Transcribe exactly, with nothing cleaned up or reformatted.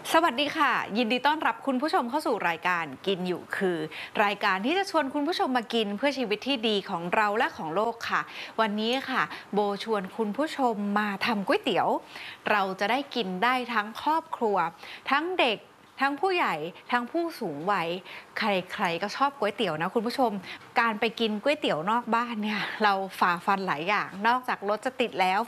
สวัสดีค่ะยินดีต้อนรับคุณผู้ชมเข้าสู่รายการกินอยู่คือ รายการที่จะชวนคุณผู้ชมมากินเพื่อชีวิตที่ดีของเราและของโลกค่ะวันนี้ค่ะโบชวนคุณผู้ชมมาทำก๋วยเตี๋ยวเราจะได้กินได้ทั้งครอบครัวทั้งเด็กทั้งผู้ใหญ่ทั้งผู้สูงวัยใครๆก็ชอบก๋วยเตี๋ยวนะคุณผู้ชมการไปกินก๋วยเตี๋ยวนอกบ้านเนี่ยเราฝ่าฟันหลายอย่างนอกจากรถจะติดแล้ว